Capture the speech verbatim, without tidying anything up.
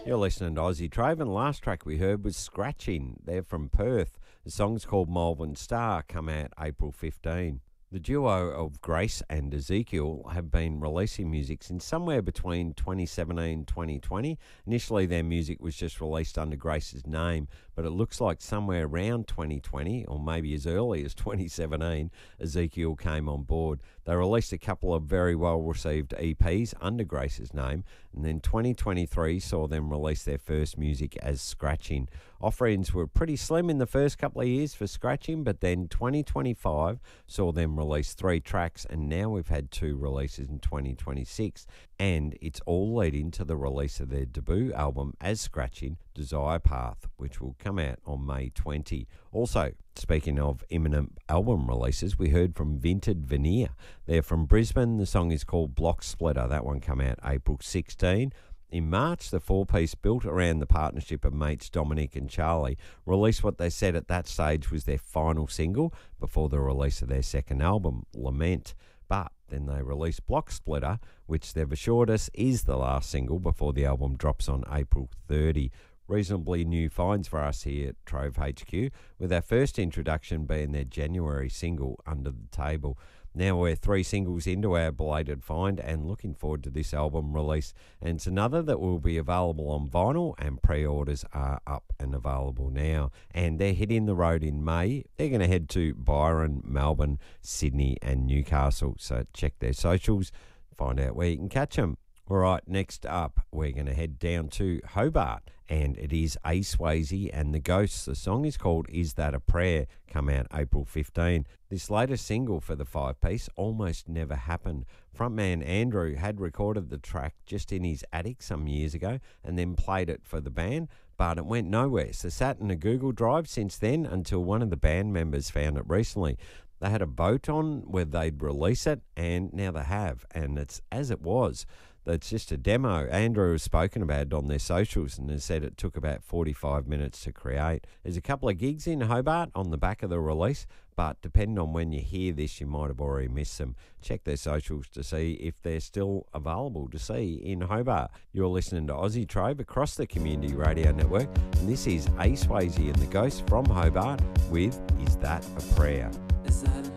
You're listening to Aussie Trove, and the last track we heard was Scratching. They're from Perth. The song's called Malvern Star, come out April fifteenth. The duo of Grace and Ezekiel have been releasing music since somewhere between twenty seventeen and twenty twenty. Initially, their music was just released under Grace's name, but it looks like somewhere around twenty twenty, or maybe as early as twenty seventeen, Ezekiel came on board. They released a couple of very well-received E Ps under Grace's name, and then twenty twenty-three saw them release their first music as Scratching. Offerings were pretty slim in the first couple of years for Scratching, but then twenty twenty-five saw them release three tracks, and now we've had two releases in twenty twenty-six, and it's all leading to the release of their debut album as Scratching, Desire Path, which will come out on May twentieth. Also, speaking of imminent album releases, we heard from Vinted Veneer. They're from Brisbane. The song is called Block Splitter. That one come out April sixteenth. In March, the four-piece built around the partnership of mates Dominic and Charlie released what they said at that stage was their final single before the release of their second album, Lament. But then they released Block Splitter, which they've assured us is the last single before the album drops on April thirtieth. Reasonably new finds for us here at Trove H Q, with our first introduction being their January single, Under the Table. Now we're three singles into our belated find and looking forward to this album release. And it's another that will be available on vinyl, and pre-orders are up and available now. And they're hitting the road in May. They're going to head to Byron, Melbourne, Sydney and Newcastle. So check their socials, find out where you can catch them. All right, next up, we're going to head down to Hobart, and it is A Swayze and the Ghosts. The song is called Is That a Prayer, come out April fifteenth. This latest single for the five-piece, Almost Never Happened. Frontman Andrew had recorded the track just in his attic some years ago and then played it for the band, but it went nowhere. So sat in a Google Drive since then until one of the band members found it recently. They had a vote on whether they'd release it, and now they have, and it's as it was. That's just a demo. Andrew has spoken about it on their socials and has said it took about forty-five minutes to create. There's a couple of gigs in Hobart on the back of the release, but depending on when you hear this, you might have already missed them. Check their socials to see if they're still available to see in Hobart. You're listening to Aussie Trove across the Community Radio Network, and this is A Swayze and the Ghosts from Hobart with Is That a Prayer?